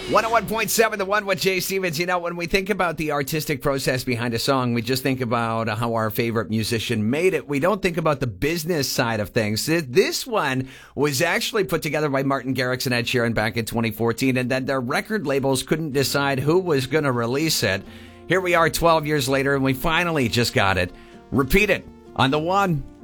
101.7 The One with Jay Stevens. You know, when we think about the artistic process behind a song, we just think about how our favorite musician made it. We don't think about the business side of things. This one was actually put together by Martin Garrix and Ed Sheeran back in 2014, and then their record labels couldn't decide who was going to release it. Here we are 12 years later, and we finally just got it. Repeat It on The One.